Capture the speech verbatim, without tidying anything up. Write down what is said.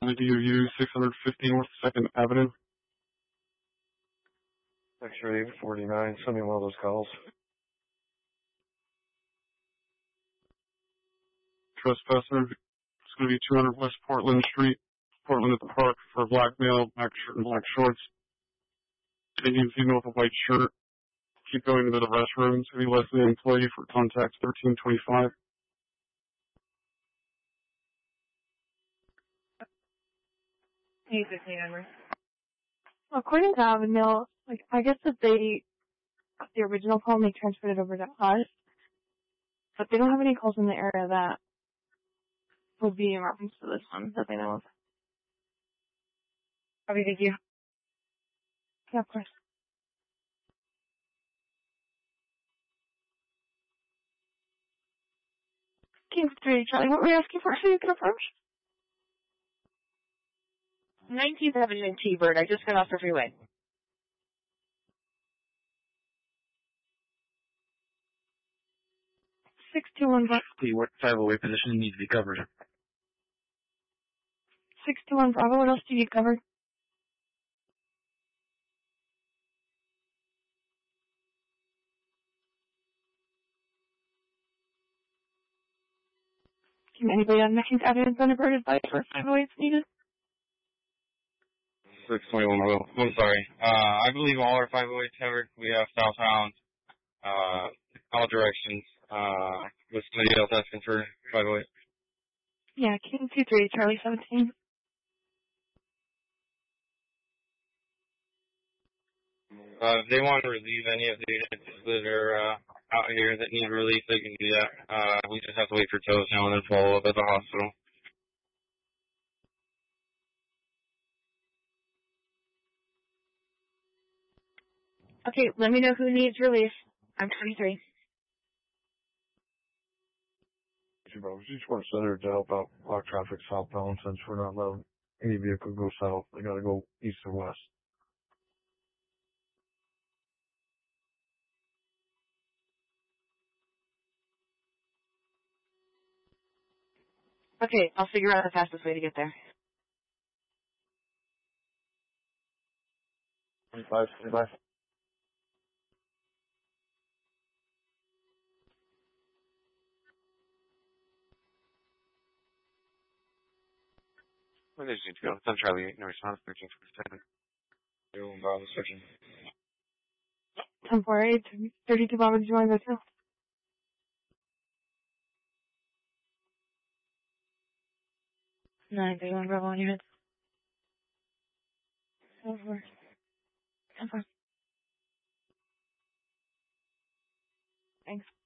D U U six fifty North second Avenue. X-ray forty-nine, send me one of those calls. Trespasser, it's going to be two hundred West Portland Street, Portland at the Park, for a black male, black shirt and black shorts. Indian female with a white shirt. Keep going into the restrooms. Heavy Leslie employee for contacts thirteen twenty-five. Hey, fifteen number. According to Avenue, like, I guess that they, the original call, and they transferred it over to us, but they don't have any calls in the area that would be in reference to this one that they know of. Copy, thank you. Yeah, of course. King three, Charlie, what were you asking for so you can approach? nineteenth Avenue in T-Bird. I just got off the freeway. six two one, What five oh eight position needs to be covered? six two one Bravo, what else do you need covered? Can anybody on Meckings Avenue Thunderbird advise for five oh eight needed? six twenty-one, well, I'm sorry. Uh, I believe all our five oh eight covered. We have southbound, uh, all directions. Uh, was somebody else asking for five oh eight? Yeah, King two three, Charlie seventeen. Uh, if they want to relieve any of the units that are, uh, out here that need relief, they can do that. Uh, we just have to wait for tows now and then follow up at the hospital. Okay, let me know who needs relief. I'm twenty-three. We just want to send her to help out block traffic southbound since we're not letting any vehicle go south. They gotta go east or west. Okay, I'll figure out the fastest way to get there. twenty-five, twenty-five. Where does it go? It's on Charlie eight, no response, thirteen twenty-seven. Yo, Bob is searching. ten four eight, thirty-two Bravo, did you want to go too? nine three one Bravo on your head. ten four. ten four. Thanks.